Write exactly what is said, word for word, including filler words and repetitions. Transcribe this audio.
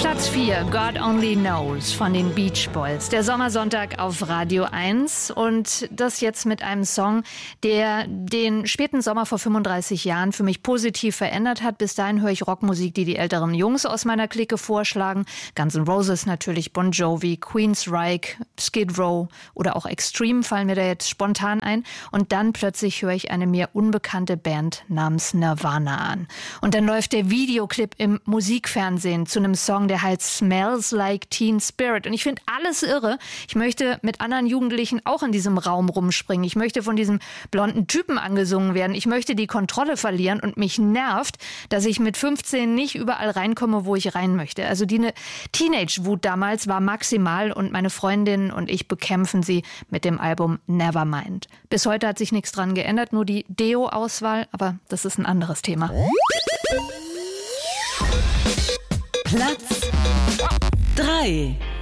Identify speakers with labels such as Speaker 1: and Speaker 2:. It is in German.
Speaker 1: Platz vier, God Only Knows von den Beach Boys. Der Sommersonntag auf Radio eins und das jetzt mit einem Song, der den späten Sommer vor fünfunddreißig Jahren für mich positiv verändert hat. Bis dahin höre ich Rockmusik, die die älteren Jungs aus meiner Clique vorschlagen. Guns N' Roses natürlich, Bon Jovi, Queensryche, Skid Row oder auch Extreme fallen mir da jetzt spontan ein. Und dann plötzlich höre ich eine mir unbekannte Band namens Nirvana an. Und dann läuft der Videoclip im Musikfernsehen zu einem Song, der heißt Smells Like Teen Spirit. Und ich finde alles irre. Ich möchte mit anderen Jugendlichen auch in diesem Raum rumspringen. Ich möchte von diesem blonden Typen angesungen werden. Ich möchte die Kontrolle verlieren und mich nervt, dass ich mit fünfzehn nicht überall reinkomme, wo ich rein möchte. Also die ne Teenage-Wut damals war maximal und meine Freundin und ich bekämpfen sie mit dem Album Nevermind. Bis heute hat sich nichts dran geändert, nur die Deo-Auswahl, aber das ist ein anderes Thema.
Speaker 2: Platz drei.